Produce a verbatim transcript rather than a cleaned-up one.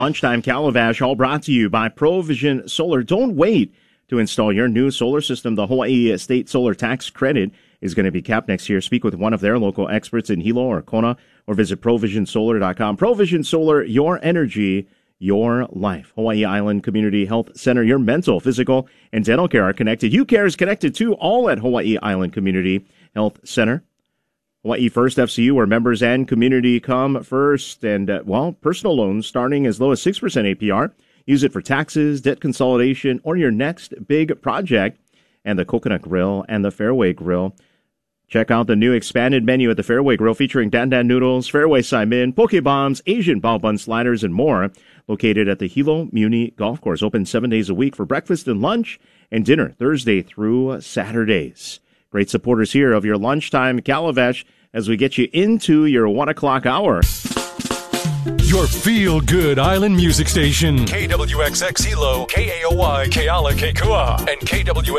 Lunchtime Calabash, all brought to you by Provision Solar. Don't wait to install your new solar system. The Hawaii State Solar Tax Credit is going to be capped next year. Speak with one of their local experts in Hilo or Kona, or visit provision solar dot com. Provision Solar, your energy, your life. Hawaii Island Community Health Center, your mental, physical, and dental care are connected. UCare is connected too, all at Hawaii Island Community Health Center. Hawaii First F C U, where members and community come first. And, uh, well, personal loans starting as low as six percent A P R. Use it for taxes, debt consolidation, or your next big project. And the Coconut Grill and the Fairway Grill. Check out the new expanded menu at the Fairway Grill, featuring Dan Dan noodles, Fairway Saimin, Poke Bombs, Asian bao bun sliders, and more. Located at the Hilo Muni Golf Course. Open seven days a week for breakfast and lunch, and dinner Thursday through Saturdays. Great supporters here of your Lunchtime Calabash as we get you into your one o'clock hour. Your feel-good island music station. K W X X Hilo, K A O Y, Keala, Kekua, and K W